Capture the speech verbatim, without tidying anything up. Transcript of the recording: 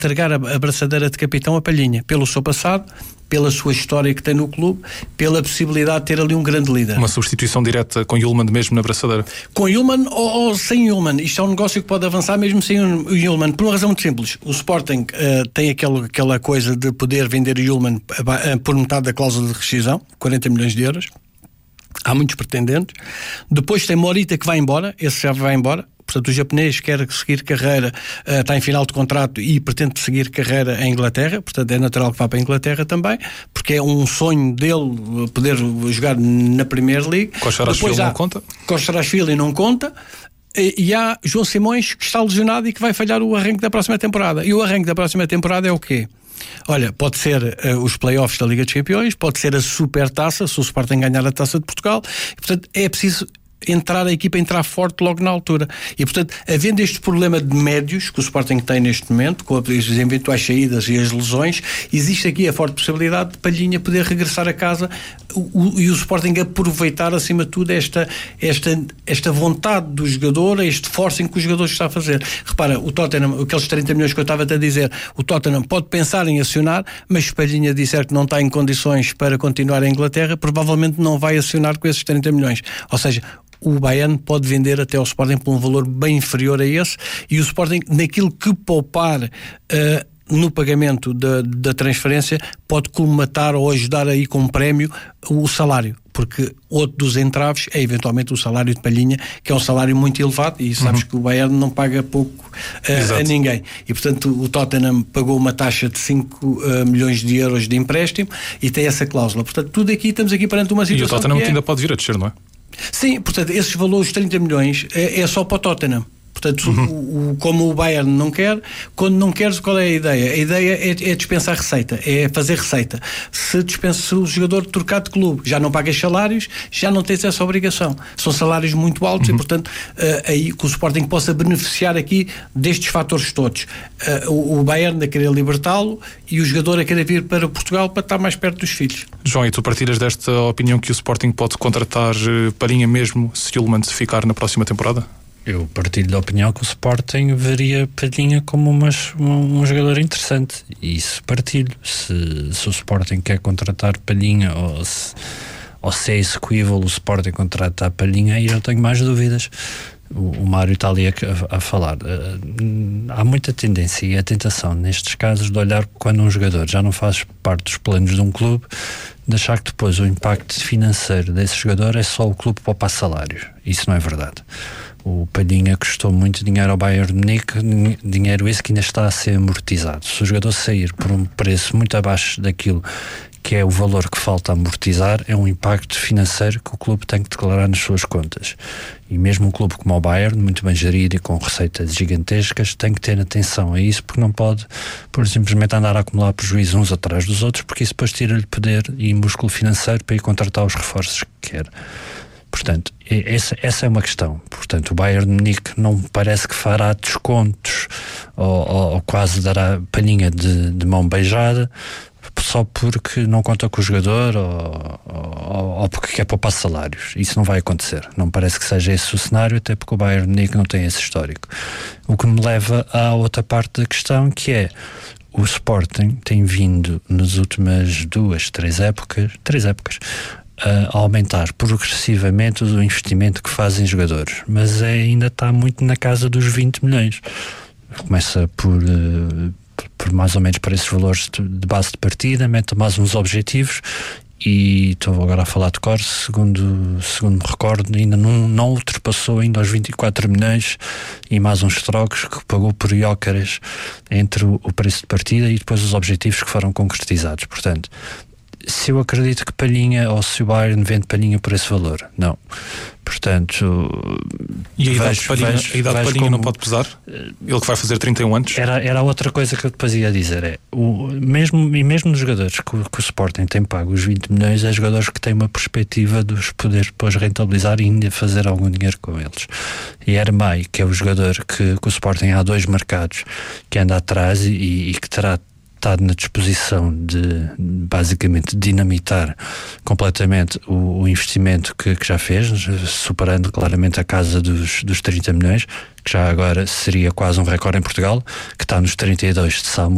entregar a, a braçadeira de capitão a Palhinha, pelo seu passado, pela sua história que tem no clube, pela possibilidade de ter ali um grande líder. Uma substituição direta com Yulman mesmo na braçadeira? Com Yulman ou, ou sem Yulman. Isto é um negócio que pode avançar mesmo sem o Yulman, por uma razão muito simples. O Sporting uh, tem aquele, aquela coisa de poder vender o Yulman uh, por metade da cláusula de rescisão, quarenta milhões de euros. Há muitos pretendentes. Depois tem Morita que vai embora, esse já vai embora. Portanto, o japonês quer seguir carreira, uh, está em final de contrato e pretende seguir carreira em Inglaterra, portanto é natural que vá para a Inglaterra também, porque é um sonho dele poder jogar na Premier League. Koscielny não conta? Koscielny não conta. E, e há João Simões que está lesionado e que vai falhar o arranque da próxima temporada. E o arranque da próxima temporada é o quê? Olha, pode ser uh, os play-offs da Liga dos Campeões, pode ser a Supertaça, se o Sporting ganhar a Taça de Portugal, e, portanto é preciso entrar a equipa, entrar forte logo na altura. E, portanto, havendo este problema de médios que o Sporting tem neste momento, com as eventuais saídas e as lesões, existe aqui a forte possibilidade de Palhinha poder regressar a casa o, o, e o Sporting aproveitar, acima de tudo, esta, esta, esta vontade do jogador, este forcing que o jogador está a fazer. Repara, o Tottenham, aqueles trinta milhões que eu estava a dizer, o Tottenham pode pensar em acionar, mas se Palhinha disser que não está em condições para continuar em Inglaterra, provavelmente não vai acionar com esses trinta milhões. Ou seja, o Bayern pode vender até ao Sporting por um valor bem inferior a esse, e o Sporting, naquilo que poupar uh, no pagamento da, da transferência, pode colmatar ou ajudar aí com um prémio o salário, porque outro dos entraves é eventualmente o salário de Palhinha, que é um salário muito elevado, e sabes uhum. que o Bayern não paga pouco uh, a ninguém, e portanto o Tottenham pagou uma taxa de cinco milhões de euros de empréstimo e tem essa cláusula. Portanto, tudo aqui, estamos aqui perante uma situação. E o Tottenham que é... ainda pode vir a descer, não é? Sim, portanto, esses valores, trinta milhões, é, é só para o Tottenham. Portanto, uhum. o, o, como o Bayern não quer, quando não queres, qual é a ideia? A ideia é, é dispensar receita, é fazer receita. Se dispensa, se o jogador trocar de clube, já não pagas salários, já não tens essa obrigação. São salários muito altos uhum. e, portanto, uh, aí que o Sporting possa beneficiar aqui destes fatores todos. Uh, o, o Bayern a querer libertá-lo e o jogador a querer vir para Portugal para estar mais perto dos filhos. João, e tu partilhas desta opinião que o Sporting pode contratar uh, Palhinha mesmo se Yulman se ficar na próxima temporada? Eu partilho da opinião que o Sporting veria Palhinha como umas, um, um jogador interessante, e isso partilho. Se, se o Sporting quer contratar Palhinha, ou se, ou se é execuível o Sporting contratar Palhinha, aí eu tenho mais dúvidas. O, o Mário está ali a, a, a falar. Uh, há muita tendência e a tentação nestes casos de olhar quando um jogador já não faz parte dos planos de um clube, de achar que depois o impacto financeiro desse jogador é só o clube poupar salários. Isso não é verdade. O Palhinha custou muito dinheiro ao Bayern de Munique, dinheiro esse que ainda está a ser amortizado. Se o jogador sair por um preço muito abaixo daquilo que é o valor que falta amortizar, é um impacto financeiro que o clube tem que declarar nas suas contas. E mesmo um clube como o Bayern, muito bem gerido e com receitas gigantescas, tem que ter atenção a isso, porque não pode, por simplesmente, andar a acumular prejuízos uns atrás dos outros, porque isso depois tira-lhe poder e músculo financeiro para ir contratar os reforços que quer. Portanto, essa, essa é uma questão. Portanto, o Bayern de Munique não parece que fará descontos ou, ou, ou quase dará Palhinha de, de mão beijada só porque não conta com o jogador ou, ou, ou porque quer poupar salários. Isso não vai acontecer. Não parece que seja esse o cenário, até porque o Bayern de Munique não tem esse histórico. O que me leva à outra parte da questão, que é: o Sporting tem vindo nas últimas duas, três épocas, três épocas, a aumentar progressivamente o investimento que fazem jogadores, mas ainda está muito na casa dos vinte milhões. Começa por, por mais ou menos para esses valores de base de partida, mete mais uns objetivos, e estou agora a falar de cor, segundo, segundo me recordo, ainda não, não ultrapassou ainda aos vinte e quatro milhões e mais uns trocos que pagou por Gyökeres entre o, o preço de partida e depois os objetivos que foram concretizados. Portanto, se eu acredito que Palhinha, ou se o Bayern vende Palhinha por esse valor, não. Portanto, e a idade de Palhinha, a idade de Palhinha não pode pesar? Ele que vai fazer trinta e um anos? Era, era outra coisa que eu depois ia dizer, é, o, mesmo, e mesmo nos jogadores que, que o Sporting tem pago os vinte milhões, é jogadores que têm uma perspectiva de os poder depois rentabilizar e ainda fazer algum dinheiro com eles. E Ermay, que é o jogador que, que o Sporting há dois mercados, que anda atrás e, e que terá estado na disposição de basicamente dinamitar completamente o, o investimento que, que já fez, superando claramente a casa dos, dos trinta milhões, que já agora seria quase um recorde em Portugal, que está nos trinta e dois de Samu